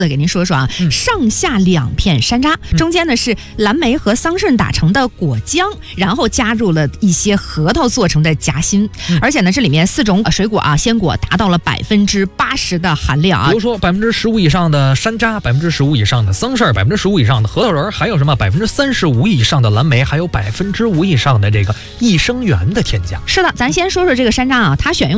给您说说啊，上下2片山楂，中间呢是蓝莓和桑葚打成的果浆，然后加入了一些核桃做成的夹心，而且呢这里面4种水果啊，鲜果达到了80%的含量啊。 比如说15%以上的山楂，15%以上的桑葚，15%以上的核桃仁，还有什么35%以上的蓝莓，还有5%以上的这个益生元的添加。 是的，咱先说说这个山楂啊，它选用